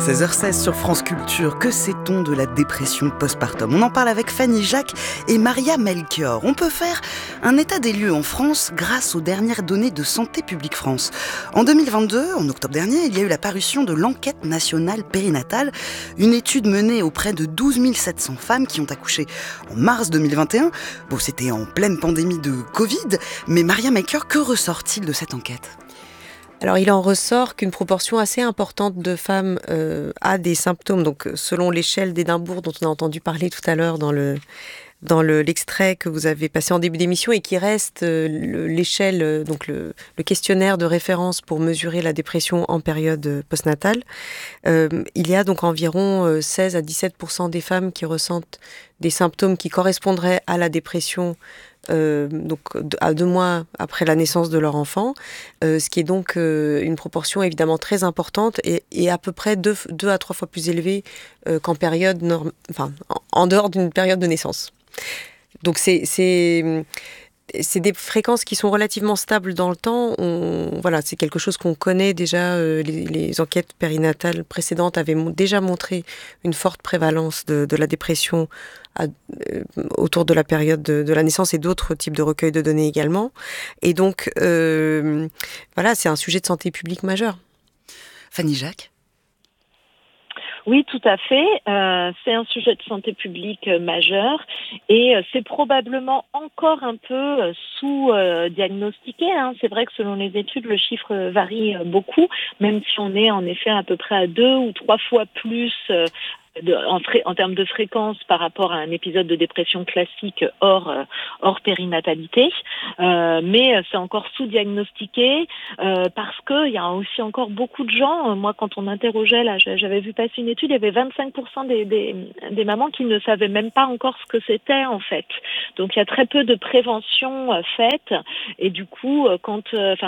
16h16 sur France Culture. Que sait-on de la dépression postpartum ? On en parle avec Fanny Jacques et Maria Melchior. On peut faire un état des lieux en France grâce aux dernières données de Santé publique France. En 2022, en octobre dernier, il y a eu la parution de l'enquête nationale périnatale, une étude menée auprès de 12 700 femmes qui ont accouché en mars 2021. Bon, c'était en pleine pandémie de Covid, mais Maria Melchior, que ressort-il de cette enquête ? Alors, il en ressort qu'une proportion assez importante de femmes a des symptômes. Donc, selon l'échelle d'Édimbourg dont on a entendu parler tout à l'heure dans l'extrait que vous avez passé en début d'émission et qui reste l'échelle, donc le questionnaire de référence pour mesurer la dépression en période postnatale, il y a donc environ 16 à 17% des femmes qui ressentent des symptômes qui correspondraient à la dépression donc à 2 mois après la naissance de leur enfant, ce qui est donc une proportion évidemment très importante et à peu près 2 à 3 fois plus élevée qu'en période en dehors d'une période de naissance. Donc c'est des fréquences qui sont relativement stables dans le temps. C'est quelque chose qu'on connaît déjà. Les enquêtes périnatales précédentes avaient déjà montré une forte prévalence de la dépression autour de la période de la naissance et d'autres types de recueils de données également. Et donc, c'est un sujet de santé publique majeur. Fanny Jacques ? Oui, tout à fait. C'est un sujet de santé publique majeur et c'est probablement encore un peu sous-diagnostiqué. C'est vrai que selon les études, le chiffre varie beaucoup, même si on est en effet à peu près à 2 ou 3 fois plus en termes de fréquence par rapport à un épisode de dépression classique hors périnatalité, mais c'est encore sous-diagnostiqué parce que il y a aussi encore beaucoup de gens. Moi, quand on interrogeait, là, j'avais vu passer une étude, il y avait 25% des mamans qui ne savaient même pas encore ce que c'était en fait. Donc il y a très peu de prévention faite et du coup, quand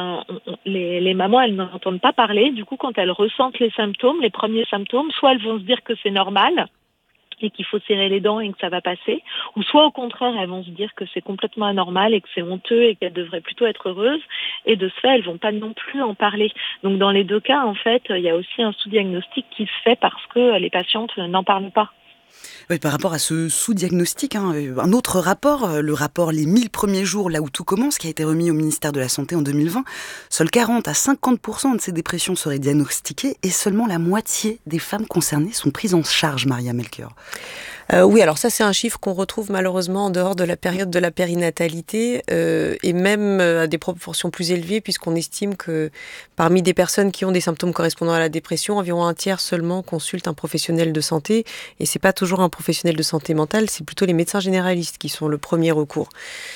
les mamans elles n'entendent pas parler, du coup quand elles ressentent les symptômes, les premiers symptômes, soit elles vont se dire que c'est normal et qu'il faut serrer les dents et que ça va passer, ou soit au contraire elles vont se dire que c'est complètement anormal et que c'est honteux et qu'elles devraient plutôt être heureuses, et de ce fait elles vont pas non plus en parler. Donc dans les 2 cas en fait il y a aussi un sous-diagnostic qui se fait parce que les patientes n'en parlent pas. Oui, par rapport à ce sous-diagnostic, un autre rapport, le rapport Les 1000 premiers jours, là où tout commence, qui a été remis au ministère de la Santé en 2020, seuls 40 à 50% de ces dépressions seraient diagnostiquées et seulement la moitié des femmes concernées sont prises en charge, Maria Melchior. Oui, alors ça c'est un chiffre qu'on retrouve malheureusement en dehors de la période de la périnatalité et même à des proportions plus élevées puisqu'on estime que parmi des personnes qui ont des symptômes correspondant à la dépression, environ un tiers seulement consulte un professionnel de santé et c'est pas toujours un professionnel de santé mentale, c'est plutôt les médecins généralistes qui sont le premier recours.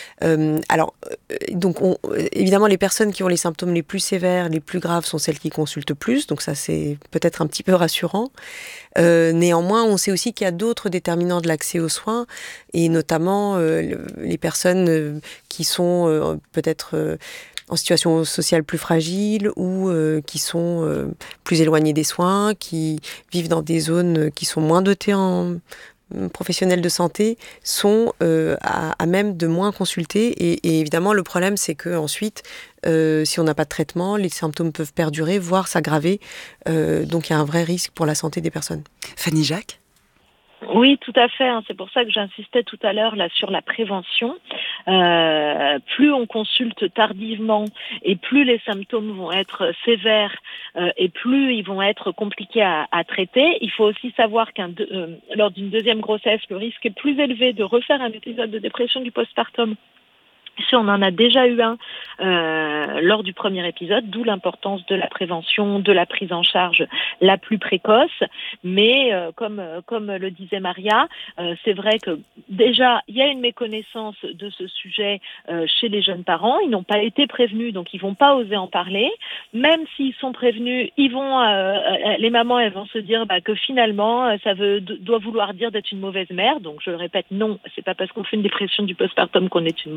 Évidemment, les personnes qui ont les symptômes les plus sévères, les plus graves sont celles qui consultent plus, donc ça c'est peut-être un petit peu rassurant. Néanmoins, on sait aussi qu'il y a d'autres déterminants de l'accès aux soins, et notamment les personnes qui sont peut-être en situation sociale plus fragile ou qui sont plus éloignées des soins, qui vivent dans des zones qui sont moins dotées en professionnels de santé sont à même de moins consulter et évidemment le problème c'est que ensuite si on n'a pas de traitement, les symptômes peuvent perdurer voire s'aggraver, donc il y a un vrai risque pour la santé des personnes. Fanny Jacques ? Oui, tout à fait. C'est pour ça que j'insistais tout à l'heure là sur la prévention. Plus on consulte tardivement et plus les symptômes vont être sévères et plus ils vont être compliqués à traiter. Il faut aussi savoir lors d'une deuxième grossesse, le risque est plus élevé de refaire un épisode de dépression du postpartum. Si on en a déjà eu un lors du premier épisode, d'où l'importance de la prévention, de la prise en charge la plus précoce. Mais comme le disait Maria, c'est vrai que déjà il y a une méconnaissance de ce sujet chez les jeunes parents. Ils n'ont pas été prévenus, donc ils vont pas oser en parler. Même s'ils sont prévenus, les mamans elles vont se dire que finalement ça doit vouloir dire d'être une mauvaise mère. Donc je le répète, non, c'est pas parce qu'on fait une dépression du postpartum qu'on est une mauvaise mère.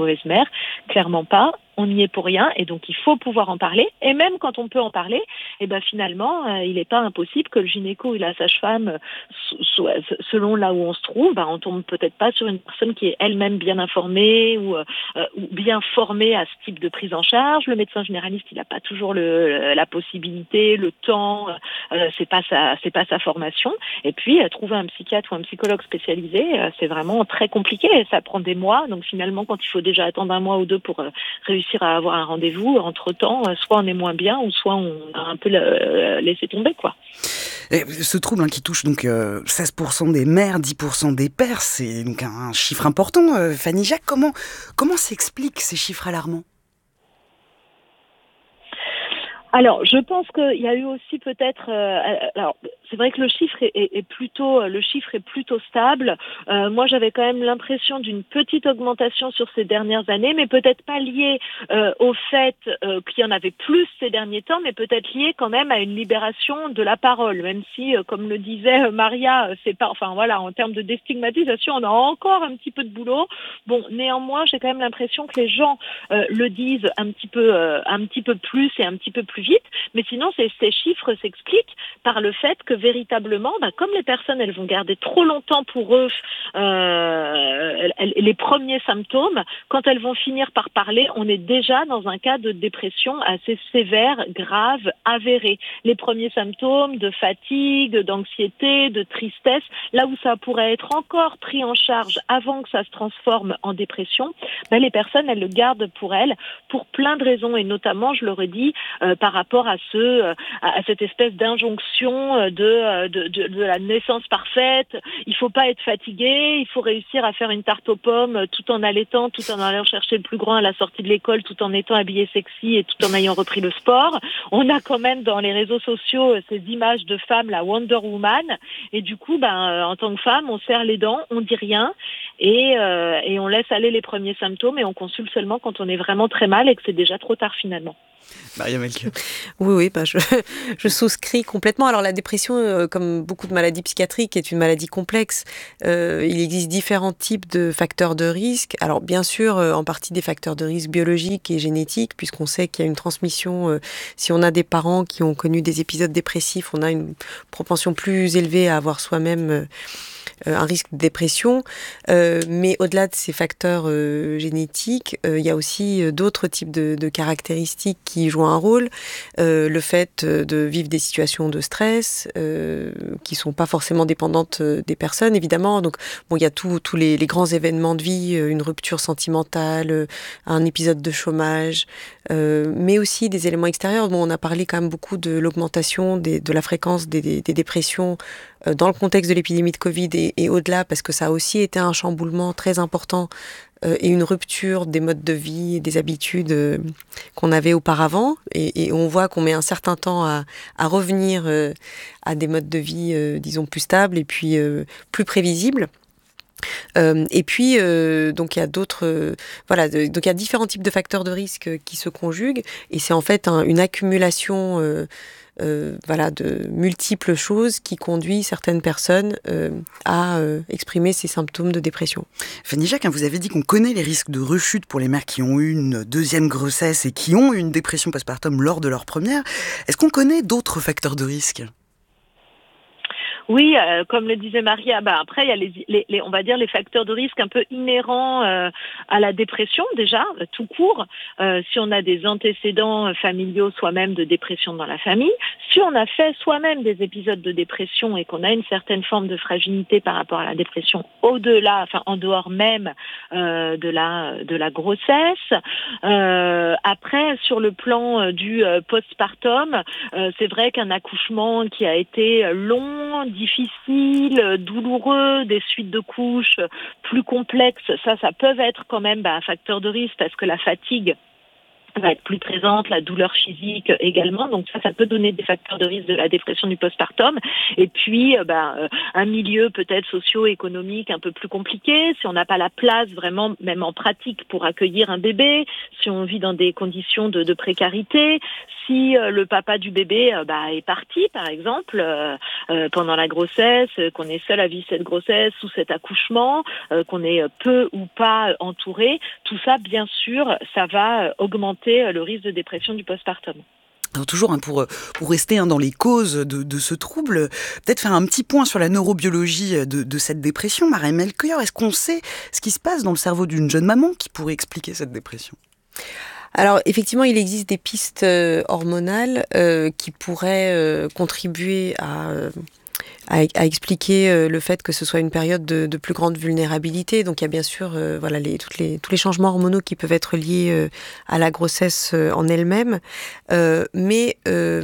Clairement pas. On n'y est pour rien et donc il faut pouvoir en parler. Et même quand on peut en parler, finalement, il n'est pas impossible que le gynéco ou la sage-femme, selon là où on se trouve, on tombe peut-être pas sur une personne qui est elle-même bien informée ou bien formée à ce type de prise en charge. Le médecin généraliste, il n'a pas toujours la possibilité, le temps, c'est pas sa formation. Et puis trouver un psychiatre ou un psychologue spécialisé, c'est vraiment très compliqué. Ça prend des mois. Donc finalement, quand il faut déjà attendre 1 mois ou 2 pour réussir à avoir un rendez-vous, entre-temps, soit on est moins bien, ou soit on a un peu laissé tomber, quoi. Et ce trouble qui touche donc 16% des mères, 10% des pères, c'est donc un chiffre important. Fanny Jacques, comment s'expliquent ces chiffres alarmants ? Alors, je pense qu'il y a eu aussi peut-être. Alors, c'est vrai que le chiffre est plutôt stable. Moi, j'avais quand même l'impression d'une petite augmentation sur ces dernières années, mais peut-être pas liée au fait qu'il y en avait plus ces derniers temps, mais peut-être liée quand même à une libération de la parole, même si, comme le disait Maria, c'est pas. Enfin voilà, en termes de déstigmatisation, on a encore un petit peu de boulot. Bon, néanmoins, j'ai quand même l'impression que les gens le disent un petit peu plus et un petit peu plus vite, mais sinon ces chiffres s'expliquent par le fait que véritablement, comme les personnes elles vont garder trop longtemps pour eux les premiers symptômes, quand elles vont finir par parler, on est déjà dans un cas de dépression assez sévère, grave, avéré. Les premiers symptômes de fatigue, d'anxiété, de tristesse, là où ça pourrait être encore pris en charge avant que ça se transforme en dépression, les personnes elles le gardent pour elles pour plein de raisons, et notamment, je le redis, par rapport à cette espèce d'injonction de la naissance parfaite. Il faut pas être fatigué, il faut réussir à faire une tarte aux pommes tout en allaitant, tout en allant chercher le plus grand à la sortie de l'école, tout en étant habillé sexy et tout en ayant repris le sport. On a quand même dans les réseaux sociaux ces images de femmes, la Wonder Woman, et du coup, en tant que femme, on serre les dents, on dit rien, et on laisse aller les premiers symptômes, et on consulte seulement quand on est vraiment très mal et que c'est déjà trop tard finalement. Maria Melchior. Oui, je souscris complètement. Alors la dépression, comme beaucoup de maladies psychiatriques, est une maladie complexe. Il existe différents types de facteurs de risque. Alors bien sûr, en partie des facteurs de risque biologiques et génétiques, puisqu'on sait qu'il y a une transmission. Si on a des parents qui ont connu des épisodes dépressifs, on a une propension plus élevée à avoir soi-même un risque de dépression, mais au-delà de ces facteurs génétiques, il y a aussi d'autres types de caractéristiques qui jouent un rôle. Le fait de vivre des situations de stress qui sont pas forcément dépendantes des personnes, évidemment. Donc, bon, il y a tous les grands événements de vie, une rupture sentimentale, un épisode de chômage, mais aussi des éléments extérieurs. Bon, on a parlé quand même beaucoup de l'augmentation de la fréquence des dépressions dans le contexte de l'épidémie de Covid et au-delà, parce que ça a aussi été un chamboulement très important et une rupture des modes de vie et des habitudes qu'on avait auparavant. Et on voit qu'on met un certain temps à revenir à des modes de vie, disons, plus stables et puis plus prévisibles. Et puis, donc il y a d'autres, donc il y a différents types de facteurs de risque qui se conjuguent, et c'est en fait une accumulation de multiples choses qui conduit certaines personnes à exprimer ces symptômes de dépression. Fanny Jacques, vous avez dit qu'on connaît les risques de rechute pour les mères qui ont eu une deuxième grossesse et qui ont eu une dépression postpartum lors de leur première. Est-ce qu'on connaît d'autres facteurs de risque ? Oui, comme le disait Maria, après il y a on va dire les facteurs de risque un peu inhérents à la dépression déjà, tout court. Si on a des antécédents familiaux, soi-même de dépression dans la famille, si on a fait soi-même des épisodes de dépression et qu'on a une certaine forme de fragilité par rapport à la dépression au-delà, en dehors même de la grossesse. Après, sur le plan du postpartum, c'est vrai qu'un accouchement qui a été long, difficile, douloureux, des suites de couches plus complexes, ça peut être quand même un facteur de risque parce que la fatigue va être plus présente, la douleur physique également. Donc ça peut donner des facteurs de risque de la dépression du postpartum. Et puis, un milieu peut-être socio-économique un peu plus compliqué, si on n'a pas la place vraiment, même en pratique, pour accueillir un bébé, si on vit dans des conditions de précarité, si le papa du bébé est parti, par exemple, pendant la grossesse, qu'on est seul à vivre cette grossesse ou cet accouchement, qu'on est peu ou pas entouré, tout ça, bien sûr, ça va augmenter le risque de dépression du postpartum. Alors toujours pour rester dans les causes de ce trouble, peut-être faire un petit point sur la neurobiologie de cette dépression. Maria Melchior, est-ce qu'on sait ce qui se passe dans le cerveau d'une jeune maman qui pourrait expliquer cette dépression ? Alors effectivement, il existe des pistes hormonales qui pourraient contribuer à expliquer le fait que ce soit une période de plus grande vulnérabilité. Donc il y a bien sûr tous les changements hormonaux qui peuvent être liés à la grossesse en elle-même. Mais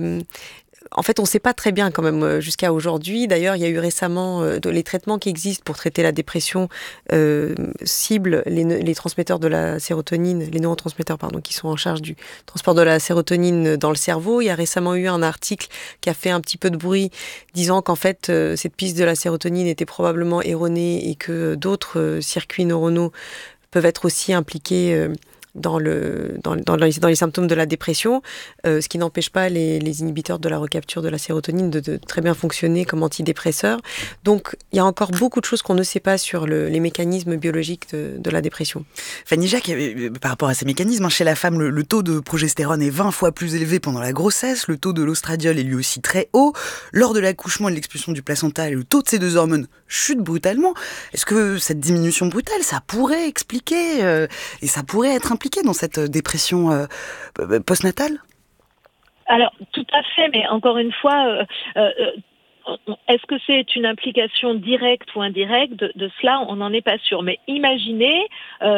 en fait, on ne sait pas très bien quand même jusqu'à aujourd'hui. D'ailleurs, il y a eu récemment les traitements qui existent pour traiter la dépression ciblent les transmetteurs de la sérotonine, les neurotransmetteurs qui sont en charge du transport de la sérotonine dans le cerveau. Il y a récemment eu un article qui a fait un petit peu de bruit disant qu'en fait, cette piste de la sérotonine était probablement erronée et que d'autres circuits neuronaux peuvent être aussi impliqués dans les symptômes de la dépression, ce qui n'empêche pas les inhibiteurs de la recapture de la sérotonine de très bien fonctionner comme antidépresseurs. Donc, il y a encore beaucoup de choses qu'on ne sait pas sur les mécanismes biologiques de la dépression. Fanny Jacques, par rapport à ces mécanismes, chez la femme, le taux de progestérone est 20 fois plus élevé pendant la grossesse, le taux de l'ostradiol est lui aussi très haut. Lors de l'accouchement et de l'expulsion du placenta, le taux de ces deux hormones chute brutalement. Est-ce que cette diminution brutale, ça pourrait expliquer et ça pourrait être impliqué dans cette dépression postnatale ? Alors, tout à fait, mais encore une fois, est-ce que c'est une implication directe ou indirecte ? De cela, on n'en est pas sûr. Mais imaginez,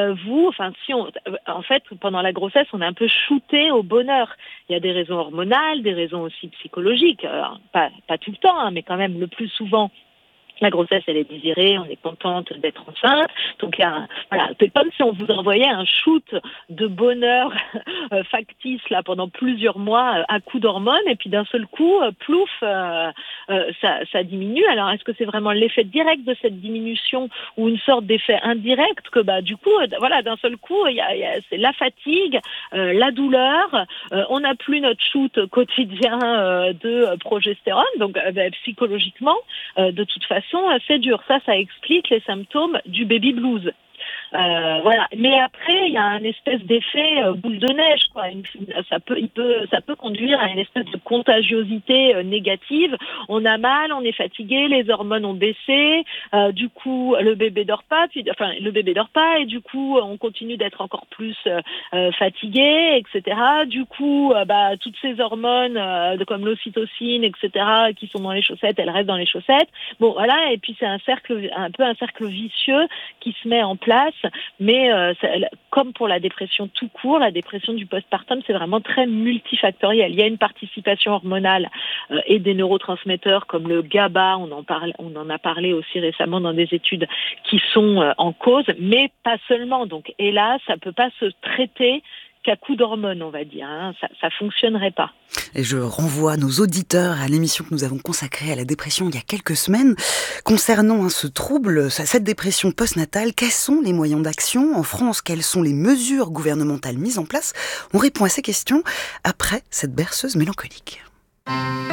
en fait, pendant la grossesse, on est un peu shooté au bonheur. Il y a des raisons hormonales, des raisons aussi psychologiques, pas tout le temps, mais quand même le plus souvent. La grossesse, elle est désirée, on est contente d'être enceinte. Donc, c'est comme si on vous envoyait un shoot de bonheur factice là pendant plusieurs mois à coups d'hormones, et puis d'un seul coup, plouf, ça diminue. Alors, est-ce que c'est vraiment l'effet direct de cette diminution ou une sorte d'effet indirect que du coup, d'un seul coup, c'est la fatigue, la douleur, on n'a plus notre shoot quotidien de progestérone, donc psychologiquement, de toute façon, c'est dur. Ça explique les symptômes du baby blues. Mais après, il y a un espèce d'effet boule de neige, quoi. Ça peut conduire à une espèce de contagiosité négative. On a mal, on est fatigué, les hormones ont baissé. Du coup, le bébé dort pas, et du coup, on continue d'être encore plus fatigué, etc. Du coup, toutes ces hormones comme l'ocytocine, etc., qui sont dans les chaussettes, elles restent dans les chaussettes. Bon, voilà. Et puis c'est un peu un cercle vicieux qui se met en place. Mais comme pour la dépression tout court, la dépression du postpartum, c'est vraiment très multifactoriel. Il y a une participation hormonale et des neurotransmetteurs comme le GABA, on en a parlé aussi récemment dans des études qui sont en cause, mais pas seulement. Donc hélas, ça peut pas se traiter qu'à coup d'hormones, on va dire. Ça fonctionnerait pas. Et je renvoie nos auditeurs à l'émission que nous avons consacrée à la dépression il y a quelques semaines. Concernant ce trouble, cette dépression postnatale, quels sont les moyens d'action en France ? Quelles sont les mesures gouvernementales mises en place ? On répond à ces questions après cette berceuse mélancolique.